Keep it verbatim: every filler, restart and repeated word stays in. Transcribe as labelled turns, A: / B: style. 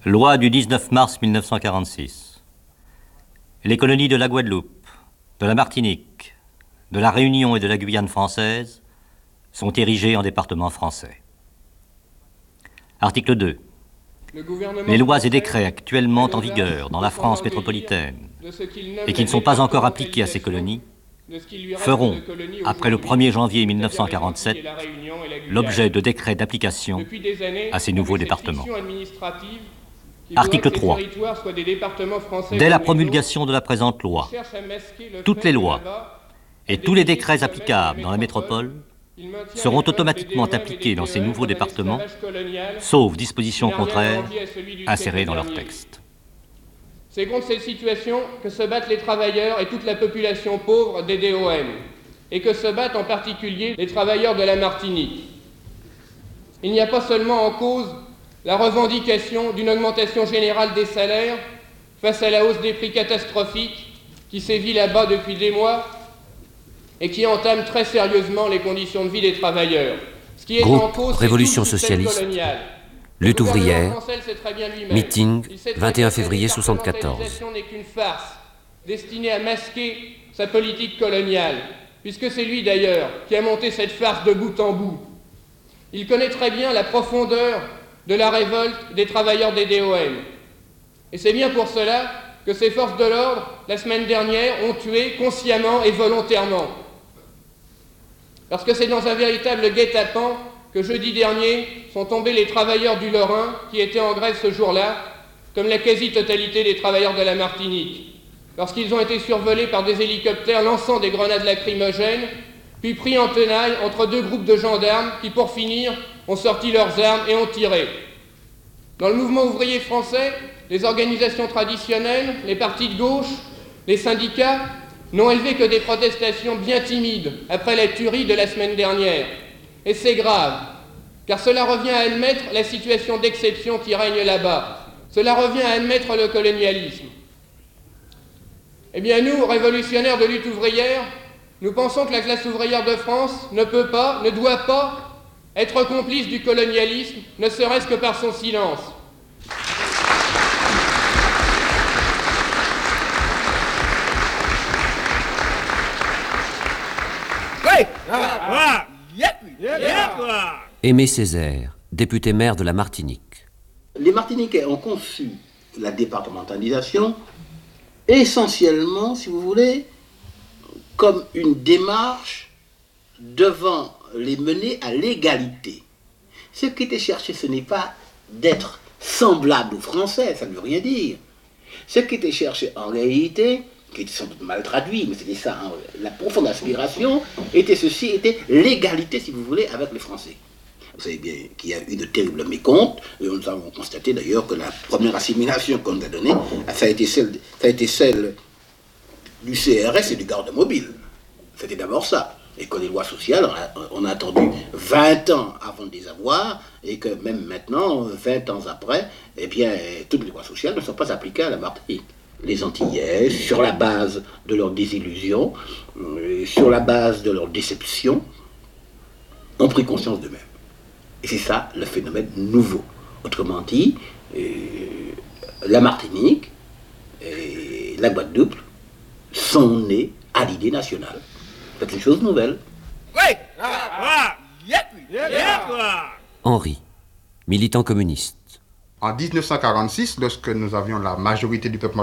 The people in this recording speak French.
A: Loi du dix-neuf mars mille neuf cent quarante-six. Les colonies de la Guadeloupe, de la Martinique, de la Réunion et de la Guyane française sont érigées en départements français. Article deux. Les lois et décrets actuellement en vigueur dans la France métropolitaine et qui ne sont pas encore appliqués à ces colonies feront, après le premier janvier mille neuf cent quarante-sept, l'objet de décrets d'application à ces nouveaux départements. Article trois. Dès la promulgation de la présente loi, toutes les lois et tous les décrets applicables dans la métropole seront automatiquement appliqués dans ces nouveaux départements, sauf dispositions contraires insérées dans leur texte.
B: C'est contre cette situation que se battent les travailleurs et toute la population pauvre des D O M, et que se battent en particulier les travailleurs de la Martinique. Il n'y a pas seulement en cause la revendication d'une augmentation générale des salaires face à la hausse des prix catastrophiques qui sévit là-bas depuis des mois et qui entame très sérieusement les conditions de vie des travailleurs. Ce qui est
C: Groupe
B: en cause,
C: Révolution
B: c'est tout le système
C: socialiste,
B: colonial.
C: lutte
B: Le gouvernement
C: ouvrière,
B: français le sait très bien lui-même.
C: meeting,
B: Il sait très
C: vingt et un
B: bien que
C: février
B: cette
C: soixante-quatorze.
B: départementalisation n'est qu'une farce destinée à masquer sa politique coloniale, puisque c'est lui d'ailleurs qui a monté cette farce de bout en bout. Il connaît très bien la profondeur de la révolte des travailleurs des D O M. Et c'est bien pour cela que ces forces de l'ordre, la semaine dernière, ont tué consciemment et volontairement. Parce que c'est dans un véritable guet-apens que jeudi dernier sont tombés les travailleurs du Lorrain qui étaient en grève ce jour-là, comme la quasi-totalité des travailleurs de la Martinique, lorsqu'ils ont été survolés par des hélicoptères lançant des grenades lacrymogènes, puis pris en tenaille entre deux groupes de gendarmes qui, pour finir, ont sorti leurs armes et ont tiré. Dans le mouvement ouvrier français, les organisations traditionnelles, les partis de gauche, les syndicats n'ont élevé que des protestations bien timides après la tuerie de la semaine dernière. Et c'est grave, car cela revient à admettre la situation d'exception qui règne là-bas. Cela revient à admettre le colonialisme. Eh bien nous, révolutionnaires de lutte ouvrière, nous pensons que la classe ouvrière de France ne peut pas, ne doit pas être complice du colonialisme, ne serait-ce que par son silence.
C: Aimé Césaire, député maire de la Martinique.
D: Les Martiniquais ont conçu la départementalisation essentiellement, si vous voulez, comme une démarche devant les mener à l'égalité. Ce qui était cherché, ce n'est pas d'être semblable aux Français, ça ne veut rien dire. Ce qui était cherché en réalité, qui était sans doute mal traduit, mais c'était ça, hein, la profonde aspiration, était ceci, était l'égalité, si vous voulez, avec les Français. Vous savez bien qu'il y a eu de terribles mécomptes, et nous avons constaté d'ailleurs que la première assimilation qu'on nous a donnée, ça a été celle, ça a été celle du C R S et du garde mobile. C'était d'abord ça. Et que les lois sociales, on a attendu vingt ans avant de les avoir, et que même maintenant, vingt ans après, eh bien, toutes les lois sociales ne sont pas appliquées à la Martinique. Les Antillais, sur la base de leur désillusion, sur la base de leur déception, ont pris conscience d'eux-mêmes. Et c'est ça le phénomène nouveau. Autrement dit, euh, la Martinique et la Guadeloupe sont nés à l'idée nationale. C'est une chose nouvelle.
C: Henri, militant communiste.
E: En dix-neuf cent quarante-six, lorsque nous avions la majorité du peuple